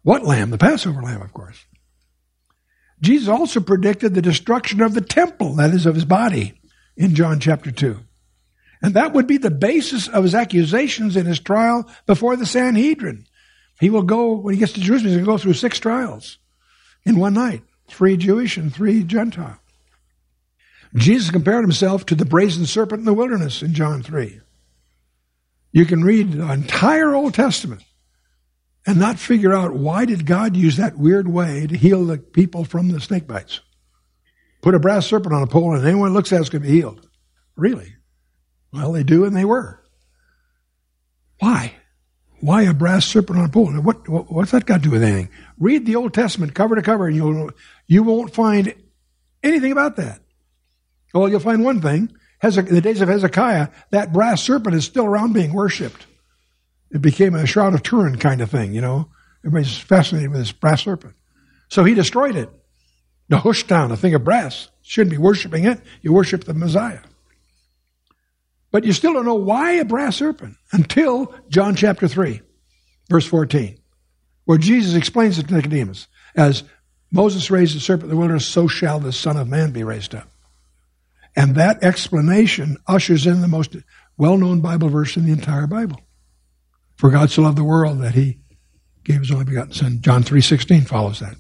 What lamb? The Passover lamb, of course. Jesus also predicted the destruction of the temple, that is, of his body, in John chapter 2. And that would be the basis of his accusations in his trial before the Sanhedrin. He will go, when he gets to Jerusalem, he's going to go through 6 trials in one night, 3 Jewish and 3 Gentile. Jesus compared himself to the brazen serpent in the wilderness in John 3. You can read the entire Old Testament and not figure out why did God use that weird way to heal the people from the snake bites. Put a brass serpent on a pole and anyone who looks at it's going to be healed. Really? Well, they do and they were. Why? Why a brass serpent on a pole? What's that got to do with anything? Read the Old Testament cover to cover and you won't find anything about that. Well, you'll find one thing. In the days of Hezekiah, that brass serpent is still around being worshipped. It became a Shroud of Turin kind of thing, you know. Everybody's fascinated with this brass serpent. So he destroyed it. Nehushtan, a thing of brass. Shouldn't be worshiping it. You worship the Messiah. But you still don't know why a brass serpent until John chapter 3, verse 14, where Jesus explains it to Nicodemus. As Moses raised the serpent in the wilderness, so shall the Son of Man be raised up. And that explanation ushers in the most well-known Bible verse in the entire Bible. For God so loved the world that he gave his only begotten Son. John 3:16 follows that.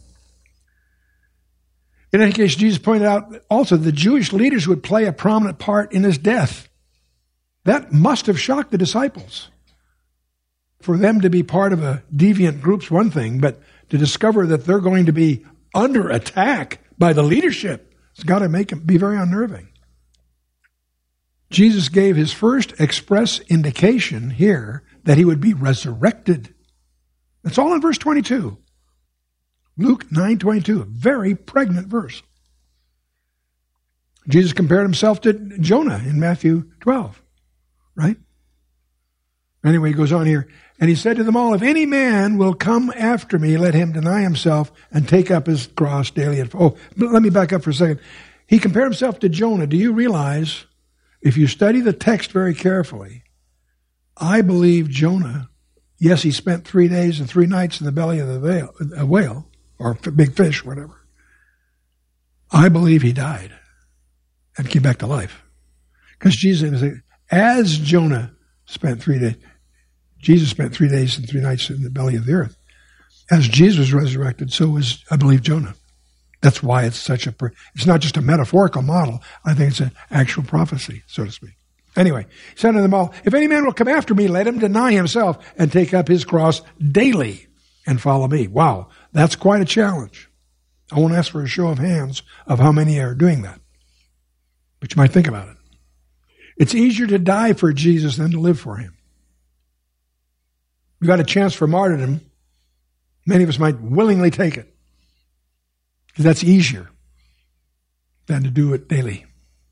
In any case, Jesus pointed out also the Jewish leaders would play a prominent part in his death. That must have shocked the disciples. For them to be part of a deviant group's one thing, but to discover that they're going to be under attack by the leadership, it's got to make them be very unnerving. Jesus gave his first express indication here that he would be resurrected. That's all in verse 22. Luke 9:22, a very pregnant verse. Jesus compared himself to Jonah in Matthew 12, right? Anyway, he goes on here. And he said to them all, if any man will come after me, let him deny himself and take up his cross daily. Let me back up for a second. He compared himself to Jonah. Do you realize, if you study the text very carefully, I believe Jonah, yes, he spent 3 days and 3 nights in the belly of a whale, or a big fish, whatever. I believe he died and came back to life. Because Jesus said, as Jonah spent 3 days, Jesus spent 3 days and 3 nights in the belly of the earth. As Jesus was resurrected, so was, I believe, Jonah. That's why it's it's not just a metaphorical model. I think it's an actual prophecy, so to speak. Anyway, he said to them all, if any man will come after me, let him deny himself and take up his cross daily and follow me. Wow, that's quite a challenge. I won't ask for a show of hands of how many are doing that. But you might think about it. It's easier to die for Jesus than to live for him. We got a chance for martyrdom. Many of us might willingly take it. Because that's easier than to do it daily.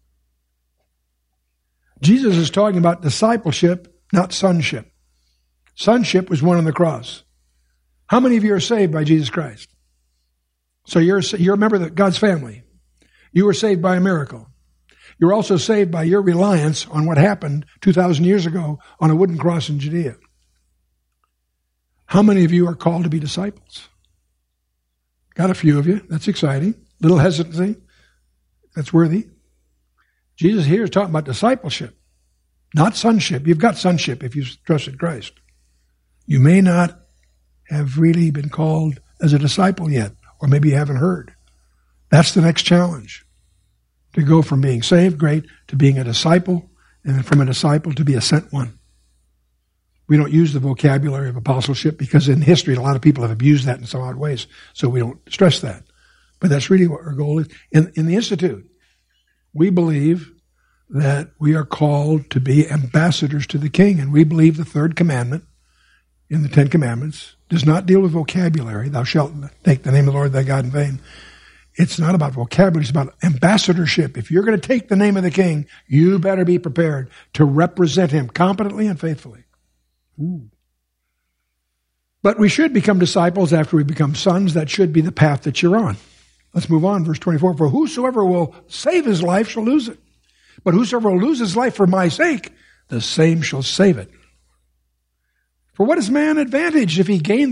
Jesus is talking about discipleship, not sonship. Sonship was won on the cross. How many of you are saved by Jesus Christ? So you're a member of God's family. You were saved by a miracle. You're also saved by your reliance on what happened 2,000 years ago on a wooden cross in Judea. How many of you are called to be disciples? Got a few of you. That's exciting. Little hesitancy. That's worthy. Jesus here is talking about discipleship, not sonship. You've got sonship if you've trusted Christ. You may not have really been called as a disciple yet, or maybe you haven't heard. That's the next challenge. To go from being saved, great, to being a disciple, and then from a disciple to be a sent one. We don't use the vocabulary of apostleship because in history a lot of people have abused that in some odd ways, so we don't stress that. But that's really what our goal is. In the Institute, we believe that we are called to be ambassadors to the King, and we believe the third commandment in the 10 Commandments does not deal with vocabulary. Thou shalt take the name of the Lord thy God in vain. It's not about vocabulary, it's about ambassadorship. If you're going to take the name of the King, you better be prepared to represent him competently and faithfully. Ooh. But we should become disciples after we become sons. That should be the path that you're on. Let's move on, verse 24. For whosoever will save his life shall lose it. But whosoever will lose his life for my sake, the same shall save it. For what is man advantaged if he gain